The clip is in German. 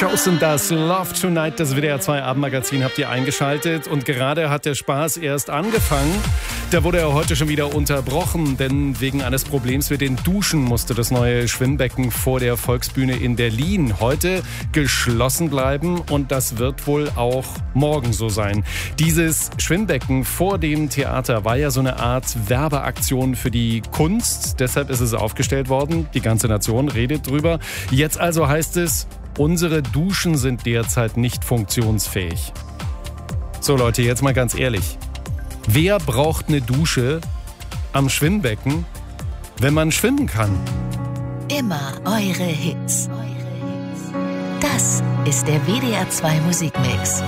Chosen, das Love Tonight, das WDR 2 Abendmagazin habt ihr eingeschaltet und gerade hat der Spaß erst angefangen. Da wurde er heute schon wieder unterbrochen, denn wegen eines Problems mit den Duschen musste das neue Schwimmbecken vor der Volksbühne in Berlin heute geschlossen bleiben und das wird wohl auch morgen so sein. Dieses Schwimmbecken vor dem Theater war ja so eine Art Werbeaktion für die Kunst, deshalb ist es aufgestellt worden. Die ganze Nation redet drüber. Jetzt also heißt es, unsere Duschen sind derzeit nicht funktionsfähig. So Leute, jetzt mal ganz ehrlich. Wer braucht eine Dusche am Schwimmbecken, wenn man schwimmen kann? Immer eure Hits. Das ist der WDR 2 Musikmix.